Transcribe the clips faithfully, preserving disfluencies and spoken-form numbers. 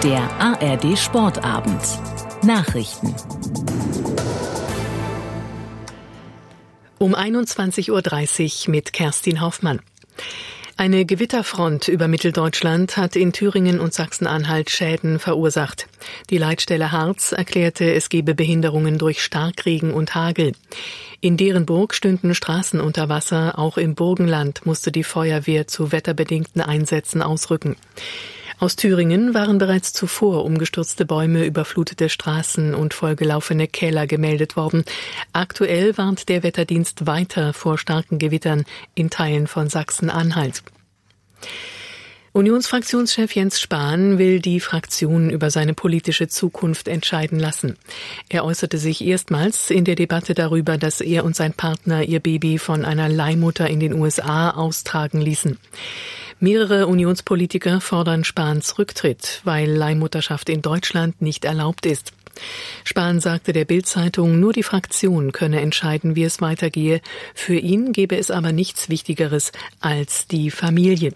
Der A R D Sportabend. Nachrichten. Um einundzwanzig Uhr dreißig mit Kerstin Hoffmann. Eine Gewitterfront über Mitteldeutschland hat in Thüringen und Sachsen-Anhalt Schäden verursacht. Die Leitstelle Harz erklärte, es gebe Behinderungen durch Starkregen und Hagel. In Derenburg stünden Straßen unter Wasser, auch im Burgenland musste die Feuerwehr zu wetterbedingten Einsätzen ausrücken. Aus Thüringen waren bereits zuvor umgestürzte Bäume, überflutete Straßen und vollgelaufene Keller gemeldet worden. Aktuell warnt der Wetterdienst weiter vor starken Gewittern in Teilen von Sachsen-Anhalt. Unionsfraktionschef Jens Spahn will die Fraktion über seine politische Zukunft entscheiden lassen. Er äußerte sich erstmals in der Debatte darüber, dass er und sein Partner ihr Baby von einer Leihmutter in den U S A austragen ließen. Mehrere Unionspolitiker fordern Spahns Rücktritt, weil Leihmutterschaft in Deutschland nicht erlaubt ist. Spahn sagte der Bild-Zeitung, nur die Fraktion könne entscheiden, wie es weitergehe. Für ihn gebe es aber nichts Wichtigeres als die Familie.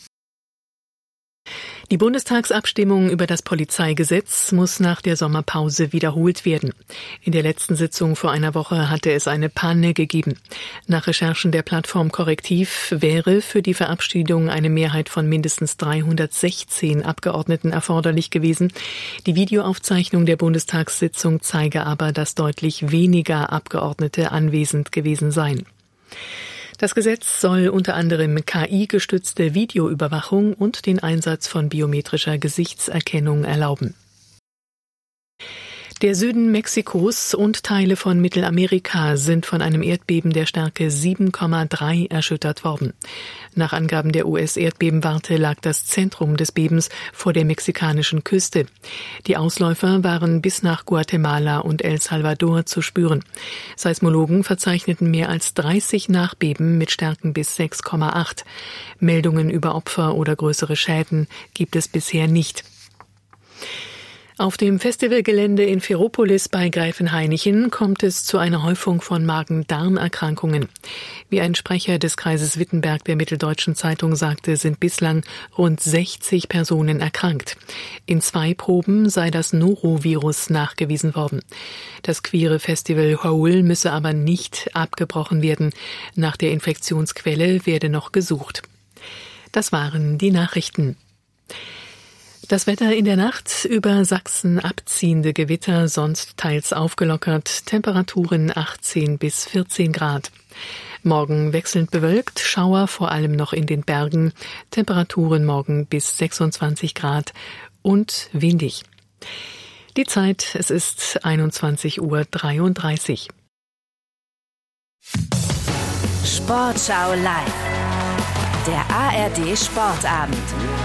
Die Bundestagsabstimmung über das Polizeigesetz muss nach der Sommerpause wiederholt werden. In der letzten Sitzung vor einer Woche hatte es eine Panne gegeben. Nach Recherchen der Plattform Korrektiv wäre für die Verabschiedung eine Mehrheit von mindestens dreihundertsechzehn Abgeordneten erforderlich gewesen. Die Videoaufzeichnung der Bundestagssitzung zeige aber, dass deutlich weniger Abgeordnete anwesend gewesen seien. Das Gesetz soll unter anderem K I-gestützte Videoüberwachung und den Einsatz von biometrischer Gesichtserkennung erlauben. Der Süden Mexikos und Teile von Mittelamerika sind von einem Erdbeben der Stärke sieben Komma drei erschüttert worden. Nach Angaben der U S-Erdbebenwarte lag das Zentrum des Bebens vor der mexikanischen Küste. Die Ausläufer waren bis nach Guatemala und El Salvador zu spüren. Seismologen verzeichneten mehr als dreißig Nachbeben mit Stärken bis sechs Komma acht. Meldungen über Opfer oder größere Schäden gibt es bisher nicht. Auf dem Festivalgelände in Ferropolis bei Greifenhainichen kommt es zu einer Häufung von Magen-Darm-Erkrankungen. Wie ein Sprecher des Kreises Wittenberg der Mitteldeutschen Zeitung sagte, sind bislang rund sechzig Personen erkrankt. In zwei Proben sei das Norovirus nachgewiesen worden. Das queere Festival Hole müsse aber nicht abgebrochen werden. Nach der Infektionsquelle werde noch gesucht. Das waren die Nachrichten. Das Wetter in der Nacht: über Sachsen abziehende Gewitter, sonst teils aufgelockert, Temperaturen achtzehn bis vierzehn Grad. Morgen wechselnd bewölkt, Schauer vor allem noch in den Bergen, Temperaturen morgen bis sechsundzwanzig Grad und windig. Die Zeit, es ist einundzwanzig Uhr dreiunddreißig. Sportschau live. Der A R D Sportabend.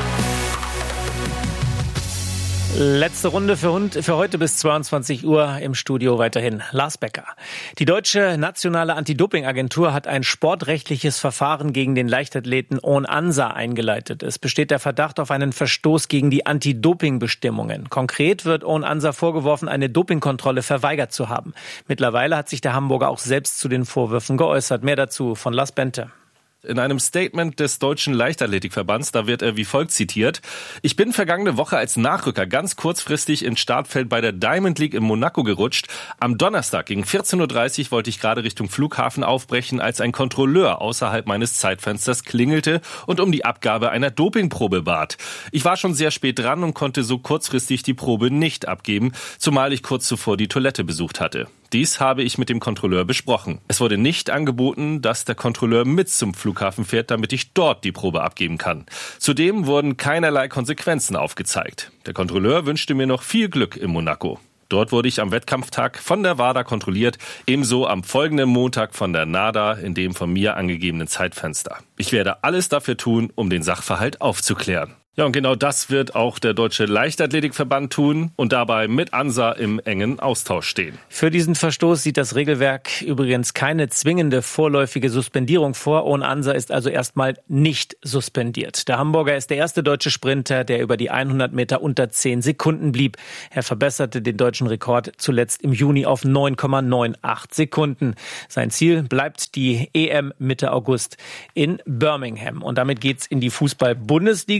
Letzte Runde für, Hund, für heute bis zweiundzwanzig Uhr im Studio weiterhin Lars Becker. Die deutsche nationale Anti-Doping-Agentur hat ein sportrechtliches Verfahren gegen den Leichtathleten On Ansa eingeleitet. Es besteht der Verdacht auf einen Verstoß gegen die Anti-Doping-Bestimmungen. Konkret wird On Ansa vorgeworfen, eine Dopingkontrolle verweigert zu haben. Mittlerweile hat sich der Hamburger auch selbst zu den Vorwürfen geäußert. Mehr dazu von Lars Bente. In einem Statement des Deutschen Leichtathletikverbands, da wird er wie folgt zitiert: Ich bin vergangene Woche als Nachrücker ganz kurzfristig ins Startfeld bei der Diamond League in Monaco gerutscht. Am Donnerstag gegen vierzehn Uhr dreißig wollte ich gerade Richtung Flughafen aufbrechen, als ein Kontrolleur außerhalb meines Zeitfensters klingelte und um die Abgabe einer Dopingprobe bat. Ich war schon sehr spät dran und konnte so kurzfristig die Probe nicht abgeben, zumal ich kurz zuvor die Toilette besucht hatte. Dies habe ich mit dem Kontrolleur besprochen. Es wurde nicht angeboten, dass der Kontrolleur mit zum Flughafen fährt, damit ich dort die Probe abgeben kann. Zudem wurden keinerlei Konsequenzen aufgezeigt. Der Kontrolleur wünschte mir noch viel Glück in Monaco. Dort wurde ich am Wettkampftag von der WADA kontrolliert, ebenso am folgenden Montag von der NADA in dem von mir angegebenen Zeitfenster. Ich werde alles dafür tun, um den Sachverhalt aufzuklären. Ja, und genau das wird auch der Deutsche Leichtathletikverband tun und dabei mit ANSA im engen Austausch stehen. Für diesen Verstoß sieht das Regelwerk übrigens keine zwingende vorläufige Suspendierung vor. On Ansa ist also erstmal nicht suspendiert. Der Hamburger ist der erste deutsche Sprinter, der über die hundert Meter unter zehn Sekunden blieb. Er verbesserte den deutschen Rekord zuletzt im Juni auf neun Komma achtundneunzig Sekunden. Sein Ziel bleibt die E M Mitte August in Birmingham. Und damit geht's in die Fußball-Bundesliga.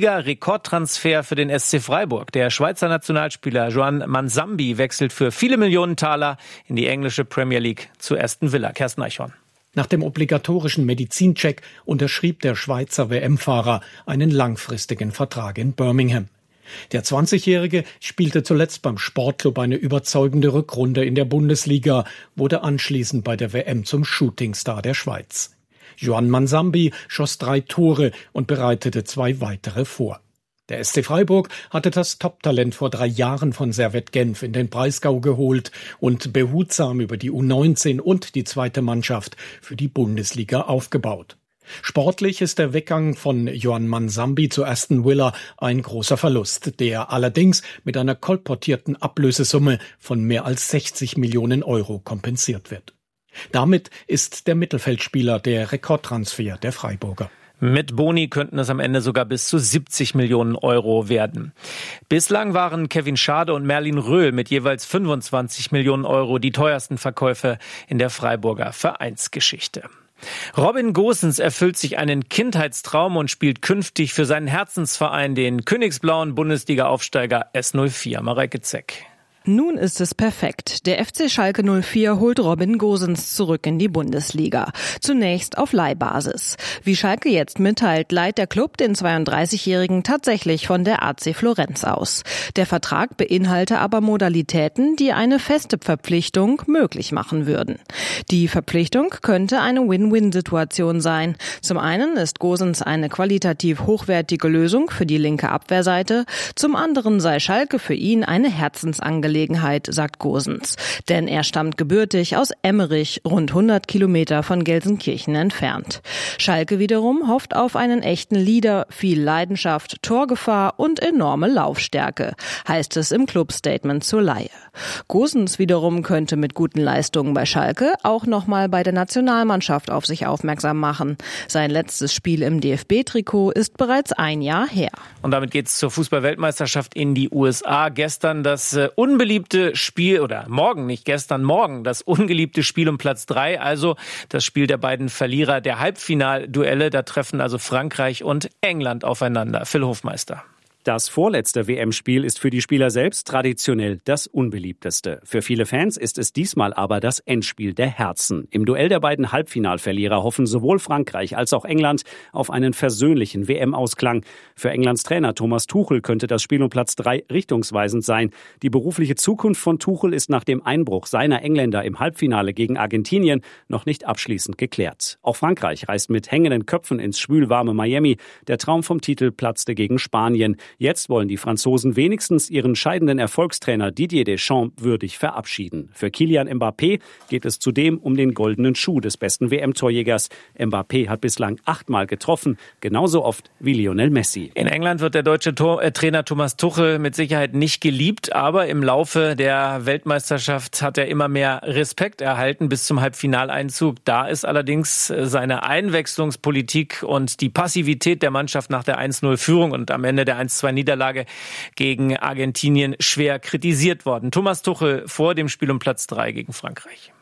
Rekordtransfer für den S C Freiburg. Der Schweizer Nationalspieler Joan Mansambi wechselt für viele Millionen Taler in die englische Premier League zu Aston Villa. Kersten Eichhorn. Nach dem obligatorischen Medizincheck unterschrieb der Schweizer W M-Fahrer einen langfristigen Vertrag in Birmingham. Der zwanzigjährige spielte zuletzt beim Sportclub eine überzeugende Rückrunde in der Bundesliga, wurde anschließend bei der W M zum Shootingstar der Schweiz. Joan Mansambi schoss drei Tore und bereitete zwei weitere vor. Der S C Freiburg hatte das Top-Talent vor drei Jahren von Servette Genf in den Breisgau geholt und behutsam über die U neunzehn und die zweite Mannschaft für die Bundesliga aufgebaut. Sportlich ist der Weggang von Joan Mansambi zu Aston Villa ein großer Verlust, der allerdings mit einer kolportierten Ablösesumme von mehr als sechzig Millionen Euro kompensiert wird. Damit ist der Mittelfeldspieler der Rekordtransfer der Freiburger. Mit Boni könnten es am Ende sogar bis zu siebzig Millionen Euro werden. Bislang waren Kevin Schade und Merlin Röhl mit jeweils fünfundzwanzig Millionen Euro die teuersten Verkäufe in der Freiburger Vereinsgeschichte. Robin Gosens erfüllt sich einen Kindheitstraum und spielt künftig für seinen Herzensverein, den königsblauen Bundesliga-Aufsteiger S null vier. Mareike Zeck. Nun ist es perfekt. Der F C Schalke null vier holt Robin Gosens zurück in die Bundesliga. Zunächst auf Leihbasis. Wie Schalke jetzt mitteilt, leiht der Club den zweiunddreißigjährigen tatsächlich von der A C Florenz aus. Der Vertrag beinhalte aber Modalitäten, die eine feste Verpflichtung möglich machen würden. Die Verpflichtung könnte eine Win-Win-Situation sein. Zum einen ist Gosens eine qualitativ hochwertige Lösung für die linke Abwehrseite. Zum anderen sei Schalke für ihn eine Herzensangelegenheit. Gelegenheit, sagt Gosens. Denn er stammt gebürtig aus Emmerich, rund hundert Kilometer von Gelsenkirchen entfernt. Schalke wiederum hofft auf einen echten Leader, viel Leidenschaft, Torgefahr und enorme Laufstärke, heißt es im Clubstatement zur Leihe. Gosens wiederum könnte mit guten Leistungen bei Schalke auch nochmal bei der Nationalmannschaft auf sich aufmerksam machen. Sein letztes Spiel im D F B-Trikot ist bereits ein Jahr her. Und damit geht's zur Fußball-Weltmeisterschaft in die U S A. Gestern das äh, unbeliebte Spiel, oder morgen, nicht gestern, morgen, das ungeliebte Spiel um Platz drei, also das Spiel der beiden Verlierer der Halbfinalduelle. Da treffen also Frankreich und England aufeinander. Phil Hofmeister. Das vorletzte W M-Spiel ist für die Spieler selbst traditionell das unbeliebteste. Für viele Fans ist es diesmal aber das Endspiel der Herzen. Im Duell der beiden Halbfinalverlierer hoffen sowohl Frankreich als auch England auf einen versöhnlichen W M-Ausklang. Für Englands Trainer Thomas Tuchel könnte das Spiel um Platz drei richtungsweisend sein. Die berufliche Zukunft von Tuchel ist nach dem Einbruch seiner Engländer im Halbfinale gegen Argentinien noch nicht abschließend geklärt. Auch Frankreich reist mit hängenden Köpfen ins schwülwarme Miami. Der Traum vom Titel platzte gegen Spanien. Jetzt wollen die Franzosen wenigstens ihren scheidenden Erfolgstrainer Didier Deschamps würdig verabschieden. Für Kylian Mbappé geht es zudem um den goldenen Schuh des besten W M-Torjägers. Mbappé hat bislang achtmal getroffen, genauso oft wie Lionel Messi. In England wird der deutsche Tor- äh, Trainer Thomas Tuchel mit Sicherheit nicht geliebt, aber im Laufe der Weltmeisterschaft hat er immer mehr Respekt erhalten bis zum Halbfinaleinzug. Da ist allerdings seine Einwechslungspolitik und die Passivität der Mannschaft nach der eins null Führung und am Ende der eins zwei Niederlage gegen Argentinien schwer kritisiert worden. Thomas Tuchel vor dem Spiel um Platz drei gegen Frankreich.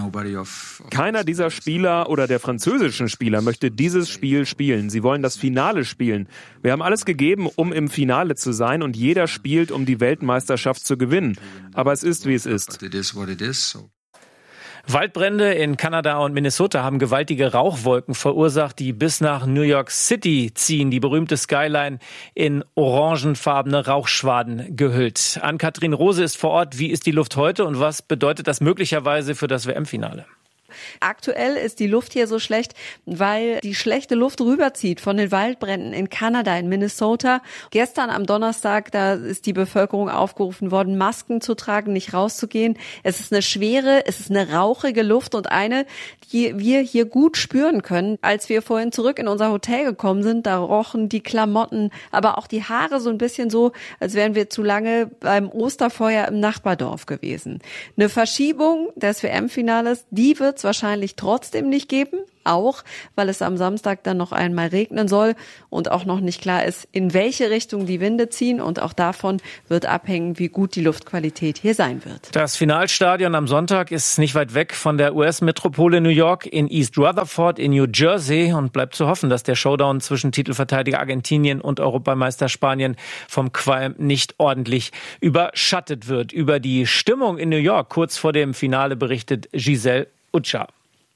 Keiner dieser Spieler oder der französischen Spieler möchte dieses Spiel spielen. Sie wollen das Finale spielen. Wir haben alles gegeben, um im Finale zu sein und jeder spielt, um die Weltmeisterschaft zu gewinnen. Aber es ist, wie es ist. Waldbrände in Kanada und Minnesota haben gewaltige Rauchwolken verursacht, die bis nach New York City ziehen. Die berühmte Skyline in orangenfarbene Rauchschwaden gehüllt. Ann-Kathrin Rose ist vor Ort. Wie ist die Luft heute und was bedeutet das möglicherweise für das W M-Finale? Aktuell ist die Luft hier so schlecht, weil die schlechte Luft rüberzieht von den Waldbränden in Kanada, in Minnesota. Gestern am Donnerstag, da ist die Bevölkerung aufgerufen worden, Masken zu tragen, nicht rauszugehen. Es ist eine schwere, es ist eine rauchige Luft und eine, die wir hier gut spüren können. Als wir vorhin zurück in unser Hotel gekommen sind, da rochen die Klamotten, aber auch die Haare so ein bisschen so, als wären wir zu lange beim Osterfeuer im Nachbardorf gewesen. Eine Verschiebung des W M-Finales, die wird es wahrscheinlich trotzdem nicht geben, auch, weil es am Samstag dann noch einmal regnen soll und auch noch nicht klar ist, in welche Richtung die Winde ziehen. Und auch davon wird abhängen, wie gut die Luftqualität hier sein wird. Das Finalstadion am Sonntag ist nicht weit weg von der U S-Metropole New York in East Rutherford in New Jersey und bleibt zu hoffen, dass der Showdown zwischen Titelverteidiger Argentinien und Europameister Spanien vom Qualm nicht ordentlich überschattet wird. Über die Stimmung in New York kurz vor dem Finale berichtet Giselle Utscha.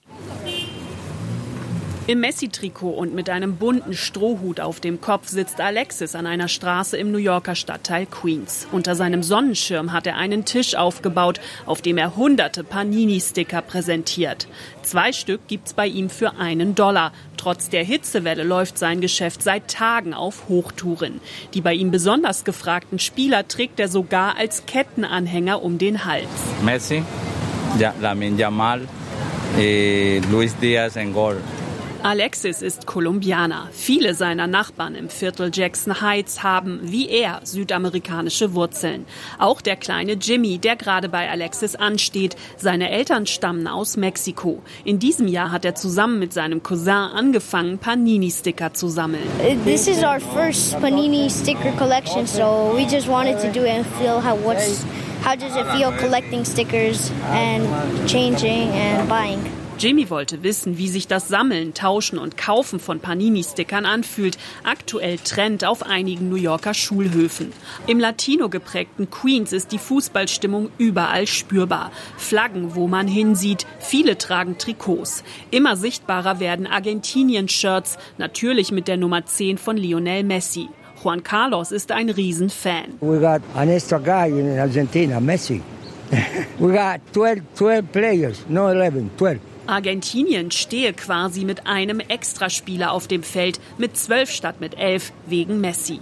Im Messi-Trikot und mit einem bunten Strohhut auf dem Kopf sitzt Alexis an einer Straße im New Yorker Stadtteil Queens. Unter seinem Sonnenschirm hat er einen Tisch aufgebaut, auf dem er hunderte Panini-Sticker präsentiert. Zwei Stück gibt's bei ihm für einen Dollar. Trotz der Hitzewelle läuft sein Geschäft seit Tagen auf Hochtouren. Die bei ihm besonders gefragten Spieler trägt er sogar als Kettenanhänger um den Hals. Messi, ja, Lamine Yamal, eh, Luis Diaz und Gol. Alexis ist Kolumbianer. Viele seiner Nachbarn im Viertel Jackson Heights haben, wie er, südamerikanische Wurzeln. Auch der kleine Jimmy, der gerade bei Alexis ansteht. Seine Eltern stammen aus Mexiko. In diesem Jahr hat er zusammen mit seinem Cousin angefangen, Panini-Sticker zu sammeln. This is our first Panini sticker collection, so we just wanted to do it and feel how what's how does it feel collecting stickers and changing and buying. Jimmy wollte wissen, wie sich das Sammeln, Tauschen und Kaufen von Panini-Stickern anfühlt. Aktuell Trend auf einigen New Yorker Schulhöfen. Im Latino geprägten Queens ist die Fußballstimmung überall spürbar. Flaggen, wo man hinsieht. Viele tragen Trikots. Immer sichtbarer werden Argentinien-Shirts, natürlich mit der Nummer zehn von Lionel Messi. Juan Carlos ist ein Riesenfan. We got an extra guy in Argentina, Messi. We got twelve, twelve players, no eleven, twelve. Argentinien stehe quasi mit einem Extraspieler auf dem Feld, mit zwölf statt mit elf, wegen Messi.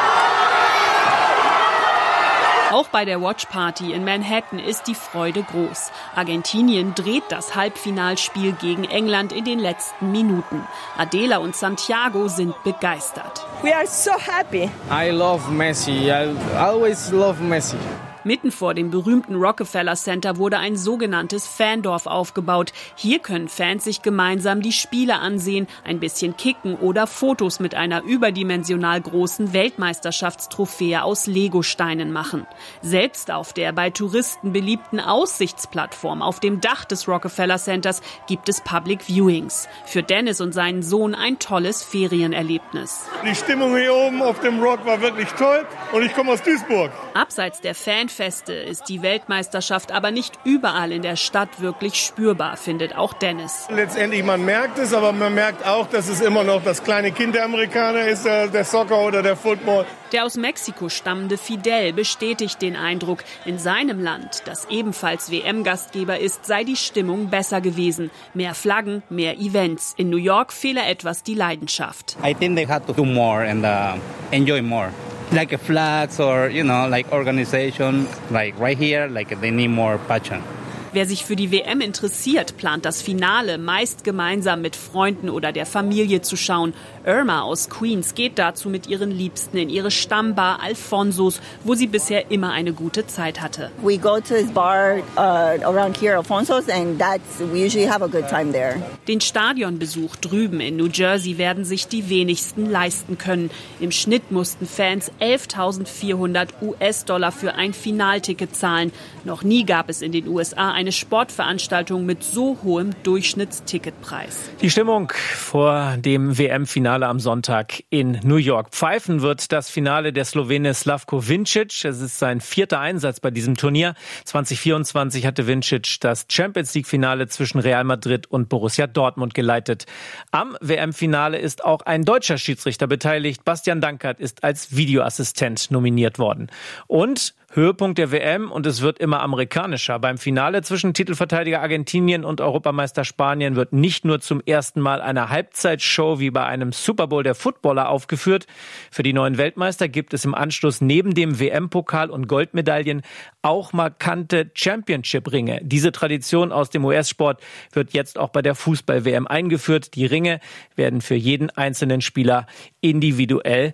Auch bei der Watchparty in Manhattan ist die Freude groß. Argentinien dreht das Halbfinalspiel gegen England in den letzten Minuten. Adela und Santiago sind begeistert. We are so happy. I love Messi. I always love Messi. Mitten vor dem berühmten Rockefeller Center wurde ein sogenanntes Fandorf aufgebaut. Hier können Fans sich gemeinsam die Spiele ansehen, ein bisschen kicken oder Fotos mit einer überdimensional großen Weltmeisterschaftstrophäe aus Legosteinen machen. Selbst auf der bei Touristen beliebten Aussichtsplattform auf dem Dach des Rockefeller Centers gibt es Public Viewings. Für Dennis und seinen Sohn ein tolles Ferienerlebnis. Die Stimmung hier oben auf dem Rock war wirklich toll und ich komme aus Duisburg. Abseits der Fan Feste ist die Weltmeisterschaft aber nicht überall in der Stadt wirklich spürbar, findet auch Dennis. Letztendlich, man merkt es, aber man merkt auch, dass es immer noch das kleine Kind der Amerikaner ist, der Soccer oder der Football. Der aus Mexiko stammende Fidel bestätigt den Eindruck, in seinem Land, das ebenfalls W M-Gastgeber ist, sei die Stimmung besser gewesen. Mehr Flaggen, mehr Events. In New York fehle etwas die Leidenschaft. I think they had to do more and uh, enjoy more. Like a flags or, you know, like organization, like right here, like they need more passion. Wer sich für die W M interessiert, plant das Finale meist gemeinsam mit Freunden oder der Familie zu schauen. Irma aus Queens geht dazu mit ihren Liebsten in ihre Stammbar Alfonsos, wo sie bisher immer eine gute Zeit hatte. We go to this bar uh, around here, Alfonsos, and that's we usually have a good time there. Den Stadionbesuch drüben in New Jersey werden sich die wenigsten leisten können. Im Schnitt mussten Fans elftausendvierhundert U S-Dollar für ein Finalticket zahlen. Noch nie gab es in den U S A eine Sportveranstaltung mit so hohem Durchschnittsticketpreis. Die Stimmung vor dem W M-Finale am Sonntag in New York. Pfeifen wird das Finale der Slowene Slavko Vincic. Es ist sein vierter Einsatz bei diesem Turnier. zwanzig vierundzwanzig hatte Vincic das Champions-League-Finale zwischen Real Madrid und Borussia Dortmund geleitet. Am W M-Finale ist auch ein deutscher Schiedsrichter beteiligt. Bastian Dankert ist als Videoassistent nominiert worden. Und Höhepunkt der W M und es wird immer amerikanischer. Beim Finale zwischen Titelverteidiger Argentinien und Europameister Spanien wird nicht nur zum ersten Mal eine Halbzeitshow wie bei einem Super Bowl der Footballer aufgeführt. Für die neuen Weltmeister gibt es im Anschluss neben dem W M-Pokal und Goldmedaillen auch markante Championship-Ringe. Diese Tradition aus dem U S-Sport wird jetzt auch bei der Fußball-W M eingeführt. Die Ringe werden für jeden einzelnen Spieler individuell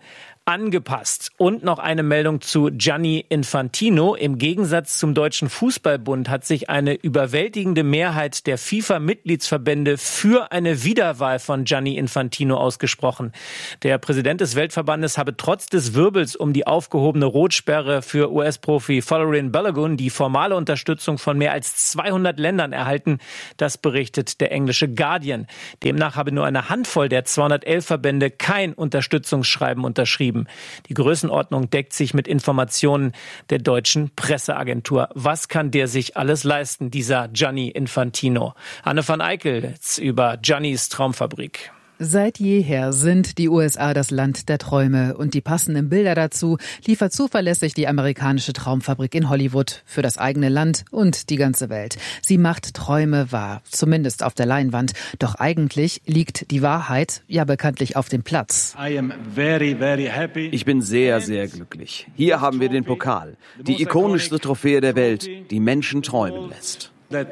angepasst. Und noch eine Meldung zu Gianni Infantino. Im Gegensatz zum Deutschen Fußballbund hat sich eine überwältigende Mehrheit der FIFA-Mitgliedsverbände für eine Wiederwahl von Gianni Infantino ausgesprochen. Der Präsident des Weltverbandes habe trotz des Wirbels um die aufgehobene Rotsperre für U S-Profi Folarin Balogun die formale Unterstützung von mehr als zweihundert Ländern erhalten. Das berichtet der englische Guardian. Demnach habe nur eine Handvoll der zweihundertelf Verbände kein Unterstützungsschreiben unterschrieben. Die Größenordnung deckt sich mit Informationen der deutschen Presseagentur. Was kann der sich alles leisten, dieser Gianni Infantino? Anne van Eickel über Giannis Traumfabrik. Seit jeher sind die U S A das Land der Träume und die passenden Bilder dazu liefert zuverlässig die amerikanische Traumfabrik in Hollywood für das eigene Land und die ganze Welt. Sie macht Träume wahr, zumindest auf der Leinwand. Doch eigentlich liegt die Wahrheit ja bekanntlich auf dem Platz. Ich bin sehr, sehr glücklich. Hier haben wir den Pokal, die ikonischste Trophäe der Welt, die Menschen träumen lässt.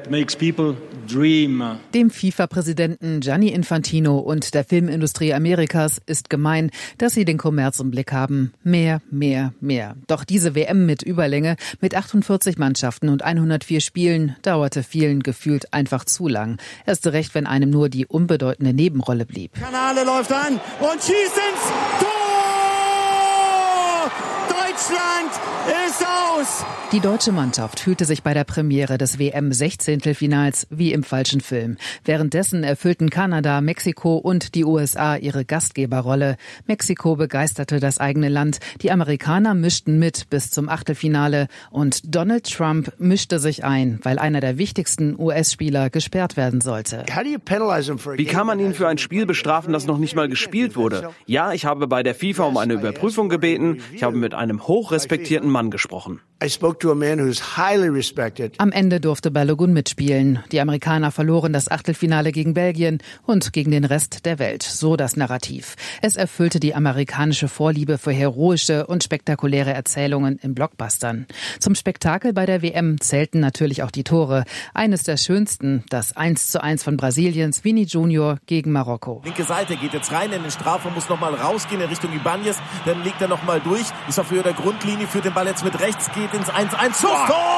Dem FIFA-Präsidenten Gianni Infantino und der Filmindustrie Amerikas ist gemein, dass sie den Kommerz im Blick haben. Mehr, mehr, mehr. Doch diese W M mit Überlänge, mit achtundvierzig Mannschaften und hundertvier Spielen, dauerte vielen gefühlt einfach zu lang. Erst recht, wenn einem nur die unbedeutende Nebenrolle blieb. Kanale läuft an und schießt ins Tor! Deutschland ist aus! Die deutsche Mannschaft fühlte sich bei der Premiere des W M-Sechzehntelfinals wie im falschen Film. Währenddessen erfüllten Kanada, Mexiko und die U S A ihre Gastgeberrolle. Mexiko begeisterte das eigene Land, die Amerikaner mischten mit bis zum Achtelfinale und Donald Trump mischte sich ein, weil einer der wichtigsten U S-Spieler gesperrt werden sollte. Wie kann man ihn für ein Spiel bestrafen, das noch nicht mal gespielt wurde? Ja, ich habe bei der FIFA um eine Überprüfung gebeten. Ich habe mit einem hochrespektierten Mann gesprochen. Am Ende durfte Balogun mitspielen. Die Amerikaner verloren das Achtelfinale gegen Belgien und gegen den Rest der Welt. So das Narrativ. Es erfüllte die amerikanische Vorliebe für heroische und spektakuläre Erzählungen in Blockbustern. Zum Spektakel bei der W M zählten natürlich auch die Tore. Eines der schönsten, das eins zu eins von Brasiliens Vini Junior gegen Marokko. Linke Seite geht jetzt rein in den Strafraum, muss nochmal rausgehen in Richtung Ibanez. Dann legt er nochmal durch, ist auf Höhe der Grundlinie, führt den Ball jetzt mit rechts, geht ins eins eins. Tor!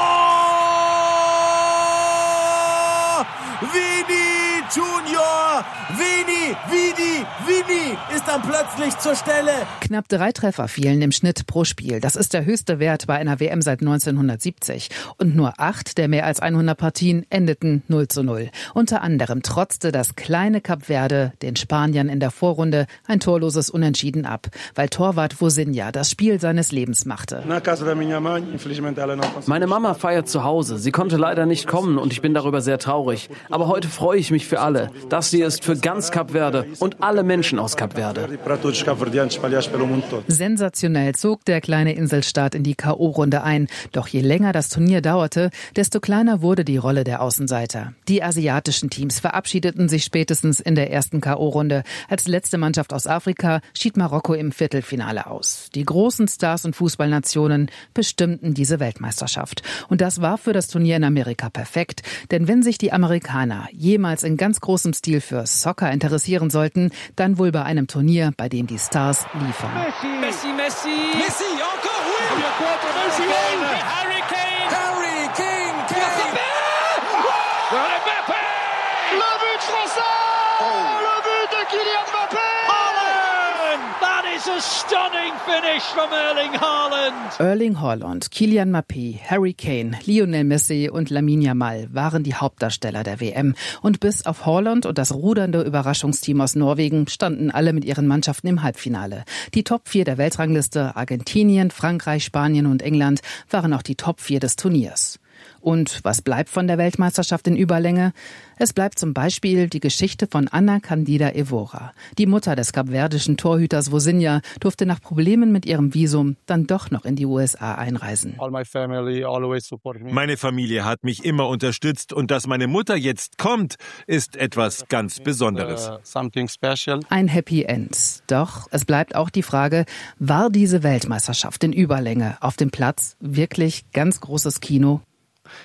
Vini Junior! Vini, Vini, Vini ist dann plötzlich zur Stelle. Knapp drei Treffer fielen im Schnitt pro Spiel. Das ist der höchste Wert bei einer W M seit neunzehnhundertsiebzig. Und nur acht der mehr als hundert Partien endeten null zu null. Unter anderem trotzte das kleine Kap Verde den Spaniern in der Vorrunde ein torloses Unentschieden ab, weil Torwart Vozinha das Spiel seines Lebens machte. Meine Mama feiert zu Hause. Sie konnte leider nicht kommen und ich bin darüber sehr traurig. Aber heute freue ich mich für alle. Das hier ist für ganz Kap Verde und alle Menschen aus Kap Verde. Sensationell zog der kleine Inselstaat in die K O-Runde ein. Doch je länger das Turnier dauerte, desto kleiner wurde die Rolle der Außenseiter. Die asiatischen Teams verabschiedeten sich spätestens in der ersten K O-Runde. Als letzte Mannschaft aus Afrika schied Marokko im Viertelfinale aus. Die großen Stars und Fußballnationen bestimmten diese Weltmeisterschaft. Und das war für das Turnier in Amerika perfekt. Denn wenn sich die Amerikaner jemals in ganz großem Stil für Soccer interessieren sollten, dann wohl bei einem Turnier, bei dem die Stars liefern. Messi, Messi, Messi, encore, oui! Messi, Harry Kane! Harry Kane! Kane! Mbappé! Le but français! Le but de Kylian Mbappé! Haaland! That is a stunning finish from Erling Haaland! Erling Haaland, Kylian Mbappé, Harry Kane, Lionel Messi und Lamine Yamal waren die Hauptdarsteller der W M. Und bis auf Haaland und das rudernde Überraschungsteam aus Norwegen standen alle mit ihren Mannschaften im Halbfinale. Die Top vier der Weltrangliste, Argentinien, Frankreich, Spanien und England, waren auch die Top vier des Turniers. Und was bleibt von der Weltmeisterschaft in Überlänge? Es bleibt zum Beispiel die Geschichte von Ana Candida Evora. Die Mutter des kapverdischen Torhüters Vozinha durfte nach Problemen mit ihrem Visum dann doch noch in die U S A einreisen. Meine Familie hat mich immer unterstützt und dass meine Mutter jetzt kommt, ist etwas ganz Besonderes. Ein Happy End. Doch es bleibt auch die Frage, war diese Weltmeisterschaft in Überlänge auf dem Platz wirklich ganz großes Kino?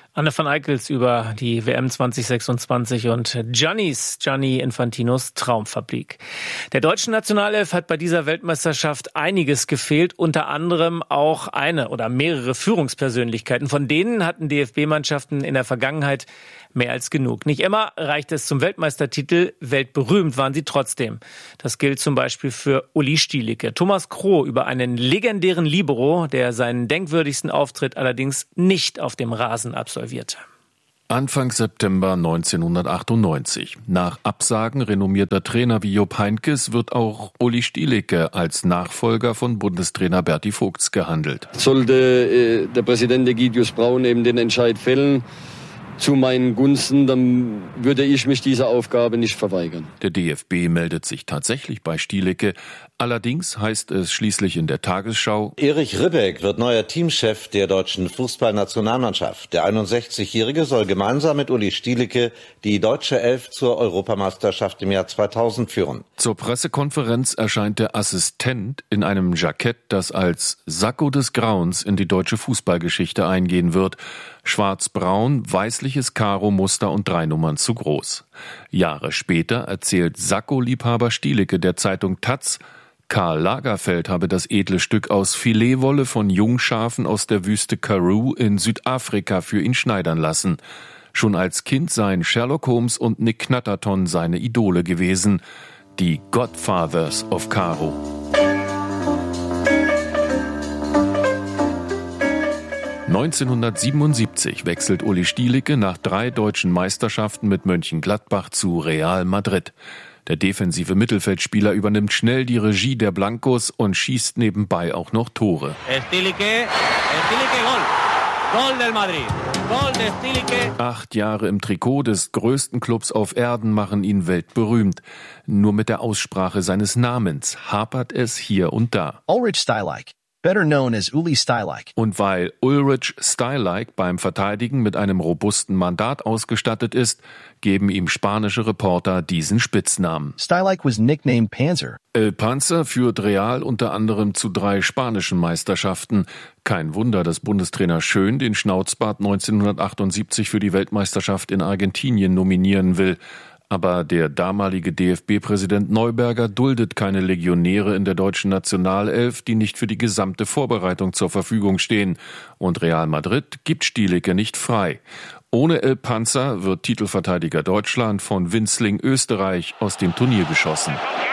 Anne van Eickels über die W M zwanzig sechsundzwanzig und Giannis, Gianni Infantinos Traumfabrik. Der deutschen Nationalelf hat bei dieser Weltmeisterschaft einiges gefehlt, unter anderem auch eine oder mehrere Führungspersönlichkeiten. Von denen hatten D F B-Mannschaften in der Vergangenheit mehr als genug. Nicht immer reicht es zum Weltmeistertitel, weltberühmt waren sie trotzdem. Das gilt zum Beispiel für Uli Stielicke. Thomas Kroh über einen legendären Libero, der seinen denkwürdigsten Auftritt allerdings nicht auf dem Rasen absolvierte. Anfang September neunzehnhundertachtundneunzig. Nach Absagen renommierter Trainer wie Jupp Heynckes wird auch Uli Stielicke als Nachfolger von Bundestrainer Berti Vogts gehandelt. Sollte äh, der Präsident Egidius Braun eben den Entscheid fällen, zu meinen Gunsten, dann würde ich mich dieser Aufgabe nicht verweigern. Der D F B meldet sich tatsächlich bei Stielicke. Allerdings heißt es schließlich in der Tagesschau: Erich Ribbeck wird neuer Teamchef der deutschen Fußballnationalmannschaft. Der einundsechzigjährige soll gemeinsam mit Uli Stielicke die deutsche Elf zur Europameisterschaft im Jahr zweitausend führen. Zur Pressekonferenz erscheint der Assistent in einem Jackett, das als Sakko des Grauens in die deutsche Fußballgeschichte eingehen wird. Schwarz-braun, weißliches Karo-Muster und drei Nummern zu groß. Jahre später erzählt Sakko-Liebhaber Stielicke der Zeitung Taz, Karl Lagerfeld habe das edle Stück aus Filetwolle von Jungschafen aus der Wüste Karoo in Südafrika für ihn schneidern lassen. Schon als Kind seien Sherlock Holmes und Nick Knatterton seine Idole gewesen, die Godfathers of Karo. neunzehnhundertsiebenundsiebzig wechselt Uli Stielicke nach drei deutschen Meisterschaften mit Mönchengladbach zu Real Madrid. Der defensive Mittelfeldspieler übernimmt schnell die Regie der Blancos und schießt nebenbei auch noch Tore. Stielicke, Stielicke, Gol. Gol del Madrid. Gol de Stielicke. Acht Jahre im Trikot des größten Clubs auf Erden machen ihn weltberühmt. Nur mit der Aussprache seines Namens hapert es hier und da. Ulrich Stielicke. Better known as Uli Stielicke. Und weil Ulrich Stielicke beim Verteidigen mit einem robusten Mandat ausgestattet ist, geben ihm spanische Reporter diesen Spitznamen. Stielicke was nicknamed Panzer. El Panzer führt Real unter anderem zu drei spanischen Meisterschaften. Kein Wunder, dass Bundestrainer Schön den Schnauzbart neunzehnhundertachtundsiebzig für die Weltmeisterschaft in Argentinien nominieren will. Aber der damalige D F B-Präsident Neuberger duldet keine Legionäre in der deutschen Nationalelf, die nicht für die gesamte Vorbereitung zur Verfügung stehen. Und Real Madrid gibt Stielicke nicht frei. Ohne El Panzer wird Titelverteidiger Deutschland von Winzling Österreich aus dem Turnier geschossen.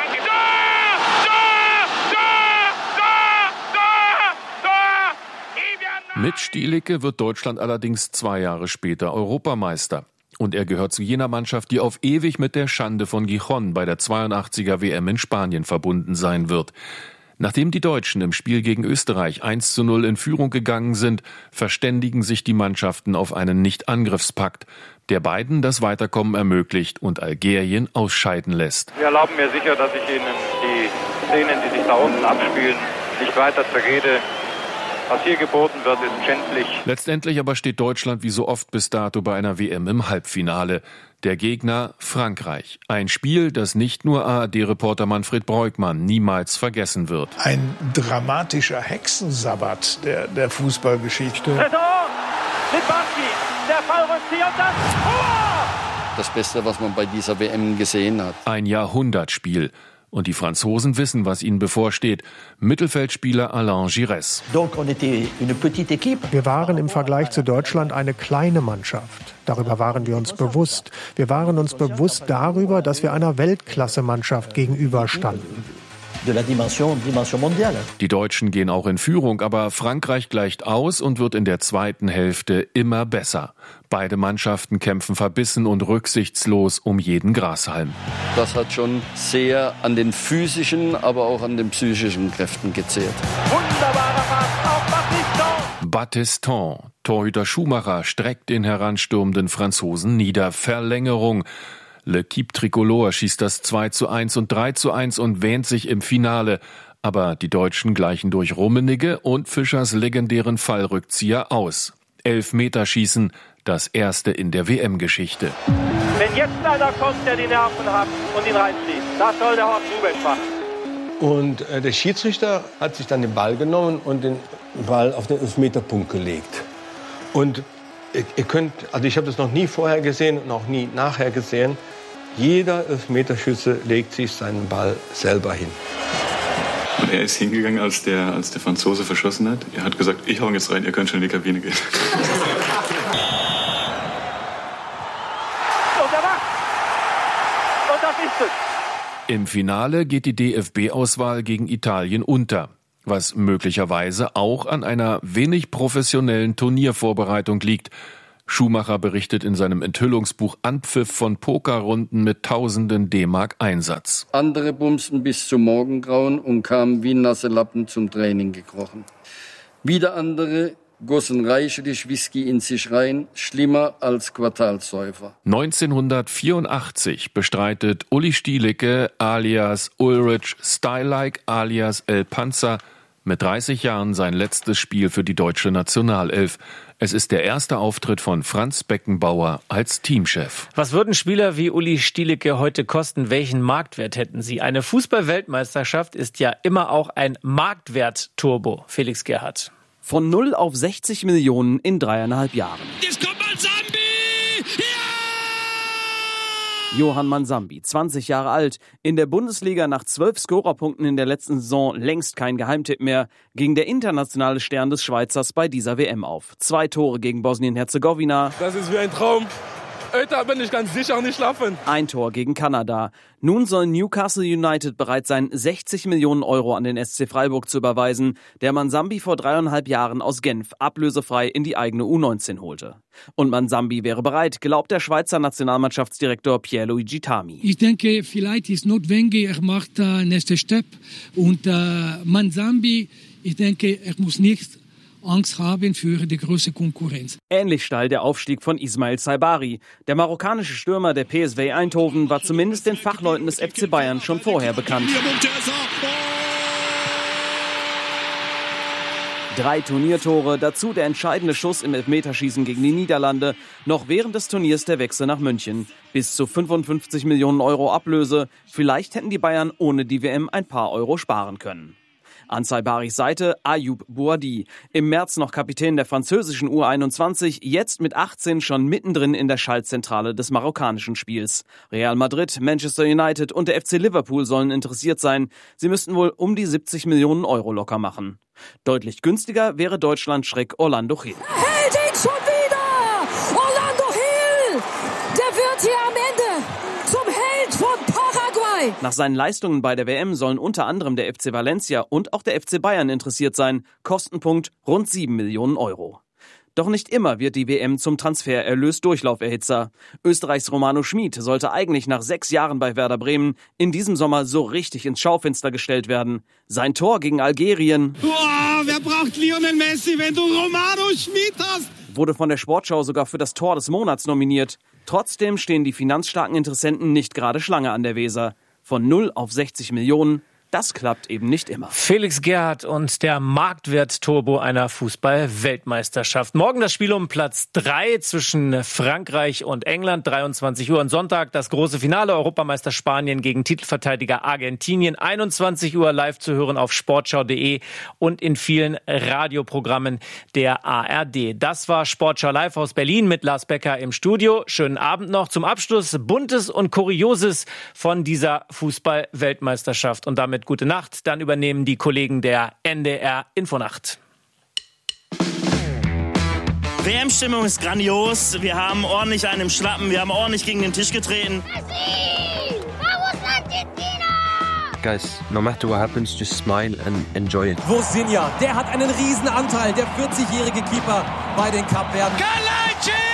Mit Stielicke wird Deutschland allerdings zwei Jahre später Europameister. Und er gehört zu jener Mannschaft, die auf ewig mit der Schande von Gijón bei der zweiundachtziger W M in Spanien verbunden sein wird. Nachdem die Deutschen im Spiel gegen Österreich eins zu null in Führung gegangen sind, verständigen sich die Mannschaften auf einen Nicht-Angriffspakt, der beiden das Weiterkommen ermöglicht und Algerien ausscheiden lässt. Wir erlauben mir sicher, dass ich Ihnen die Szenen, die sich da unten abspielen, nicht weiter zerrede. Was hier geboten wird, ist schändlich. Letztendlich aber steht Deutschland wie so oft bis dato bei einer W M im Halbfinale. Der Gegner Frankreich. Ein Spiel, das nicht nur A R D-Reporter Manfred Breukmann niemals vergessen wird. Ein dramatischer Hexensabbat der, der Fußballgeschichte. Saison! Litbarski, der Fallrückzieher und das Tor! Das Beste, was man bei dieser W M gesehen hat. Ein Jahrhundertspiel. Und die Franzosen wissen, was ihnen bevorsteht. Mittelfeldspieler Alain Giresse. Wir waren im Vergleich zu Deutschland eine kleine Mannschaft. Darüber waren wir uns bewusst. Wir waren uns bewusst darüber, dass wir einer Weltklasse-Mannschaft gegenüberstanden. Die Deutschen gehen auch in Führung, aber Frankreich gleicht aus und wird in der zweiten Hälfte immer besser. Beide Mannschaften kämpfen verbissen und rücksichtslos um jeden Grashalm. Das hat schon sehr an den physischen, aber auch an den psychischen Kräften gezehrt. Wunderbarer Pass auf Battiston. Battiston. Torhüter Schumacher streckt den heranstürmenden Franzosen nieder. Verlängerung. L'Équipe Tricolore schießt das zwei zu eins und drei zu eins und wähnt sich im Finale. Aber die Deutschen gleichen durch Rummenigge und Fischers legendären Fallrückzieher aus. Elfmeterschießen, das erste in der W M-Geschichte. Wenn jetzt einer kommt, der die Nerven hat und ihn reinschießt, das soll der Horst Rubesch machen. Und äh, der Schiedsrichter hat sich dann den Ball genommen und den Ball auf den Elfmeterpunkt gelegt. Und ihr, ihr könnt, also ich habe das noch nie vorher gesehen und auch nie nachher gesehen. Jeder Elfmeterschütze legt sich seinen Ball selber hin. Und er ist hingegangen, als der, als der Franzose verschossen hat. Er hat gesagt, ich hau jetzt rein, ihr könnt schon in die Kabine gehen. Im Finale geht die D F B-Auswahl gegen Italien unter, was möglicherweise auch an einer wenig professionellen Turniervorbereitung liegt. Schumacher berichtet in seinem Enthüllungsbuch Anpfiff von Pokerrunden mit tausenden D-Mark Einsatz. Andere bumsten bis zum Morgengrauen und kamen wie nasse Lappen zum Training gekrochen. Wieder andere gossen reichlich Whisky in sich rein, schlimmer als Quartalsäufer. neunzehnhundertvierundachtzig bestreitet Uli Stielicke alias Ulrich Stylike alias El Panzer mit dreißig Jahren sein letztes Spiel für die deutsche Nationalelf. Es ist der erste Auftritt von Franz Beckenbauer als Teamchef. Was würden Spieler wie Uli Stielicke heute kosten? Welchen Marktwert hätten sie? Eine Fußball-Weltmeisterschaft ist ja immer auch ein Marktwert-Turbo. Felix Gerhardt. Von null auf sechzig Millionen in dreieinhalb Jahren. Jetzt kommt Mansambi! Ja! Johann Mansambi, zwanzig Jahre alt, in der Bundesliga nach zwölf Scorerpunkten in der letzten Saison längst kein Geheimtipp mehr, ging der internationale Stern des Schweizers bei dieser W M auf. Zwei Tore gegen Bosnien-Herzegowina. Das ist wie ein Traum. Heute bin ich ganz sicher nicht schlafen. Ein Tor gegen Kanada. Nun soll Newcastle United bereit sein, sechzig Millionen Euro an den S C Freiburg zu überweisen, der Mansambi vor dreieinhalb Jahren aus Genf ablösefrei in die eigene U neunzehn holte. Und Mansambi wäre bereit, glaubt der Schweizer Nationalmannschaftsdirektor Pierluigi Tami. Ich denke, vielleicht ist notwendig, er macht den äh, nächsten Step. Und äh, Mansambi, ich denke, er muss nicht Angst haben für die große Konkurrenz. Ähnlich steil der Aufstieg von Ismail Saibari. Der marokkanische Stürmer der P S V Eindhoven war zumindest den Fachleuten des F C Bayern schon vorher bekannt. Drei Turniertore, dazu der entscheidende Schuss im Elfmeterschießen gegen die Niederlande. Noch während des Turniers der Wechsel nach München. Bis zu fünfundfünfzig Millionen Euro Ablöse. Vielleicht hätten die Bayern ohne die W M ein paar Euro sparen können. An Saibaris Seite Ayoub Bouadi, im März noch Kapitän der französischen U einundzwanzig, jetzt mit achtzehn schon mittendrin in der Schaltzentrale des marokkanischen Spiels. Real Madrid, Manchester United und der F C Liverpool sollen interessiert sein. Sie müssten wohl um die siebzig Millionen Euro locker machen. Deutlich günstiger wäre Deutschland-Schreck Orlando Hill. Hält ihn schon wieder! Orlando Hill! Der wird hier am Ende zum Held von Paraguay! Nach seinen Leistungen bei der W M sollen unter anderem der F C Valencia und auch der F C Bayern interessiert sein. Kostenpunkt rund sieben Millionen Euro. Doch nicht immer wird die W M zum Transfererlös Durchlauferhitzer. Österreichs Romano Schmid sollte eigentlich nach sechs Jahren bei Werder Bremen in diesem Sommer so richtig ins Schaufenster gestellt werden. Sein Tor gegen Algerien. Boah, wer braucht Lionel Messi, wenn du Romano Schmid hast? Wurde von der Sportschau sogar für das Tor des Monats nominiert. Trotzdem stehen die finanzstarken Interessenten nicht gerade Schlange an der Weser. Von null auf sechzig Millionen. Das klappt eben nicht immer. Felix Gerhardt und der Marktwert-Turbo einer Fußball-Weltmeisterschaft. Morgen das Spiel um Platz drei zwischen Frankreich und England. dreiundzwanzig Uhr und Sonntag das große Finale. Europameister Spanien gegen Titelverteidiger Argentinien. einundzwanzig Uhr live zu hören auf sportschau punkt de und in vielen Radioprogrammen der A R D. Das war Sportschau live aus Berlin mit Lars Becker im Studio. Schönen Abend noch. Zum Abschluss Buntes und Kurioses von dieser Fußball-Weltmeisterschaft. Und damit gute Nacht. Dann übernehmen die Kollegen der N D R Infonacht. W M-Stimmung ist grandios. Wir haben ordentlich einen im Schlappen. Wir haben ordentlich gegen den Tisch getreten. Guys, no matter what happens, just smile and enjoy it. Vozinha, der hat einen riesen Anteil, der vierzigjährige Keeper bei den Kapverden. Kalajdzic!